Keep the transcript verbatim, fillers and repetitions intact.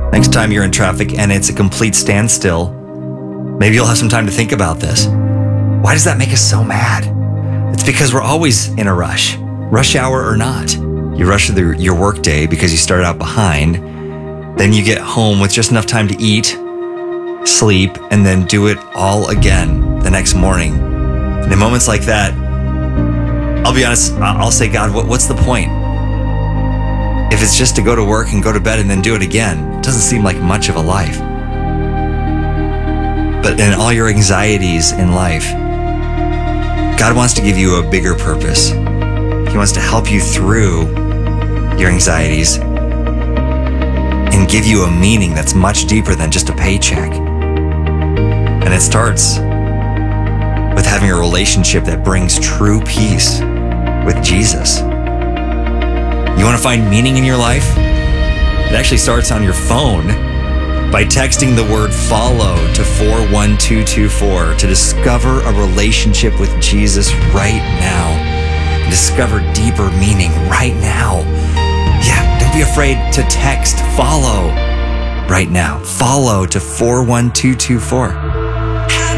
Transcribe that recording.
Next time you're in traffic and it's a complete standstill, maybe you'll have some time to think about this. Why does that make us so mad? It's because we're always in a rush, rush hour or not. You rush through your work day because you started out behind. Then you get home with just enough time to eat, sleep, and then do it all again the next morning. And in moments like that, I'll be honest, I'll say, God, what, what's the point? If it's just to go to work and go to bed and then do it again, it doesn't seem like much of a life. But in all your anxieties in life, God wants to give you a bigger purpose. He wants to help you through your anxieties and give you a meaning that's much deeper than just a paycheck. And it starts with having a relationship that brings true peace with Jesus. You want to find meaning in your life? It actually starts on your phone by texting the word follow to four one two two four to discover a relationship with Jesus right now. And discover deeper meaning right now. Yeah, don't be afraid to text follow right now. Follow to four one two two four.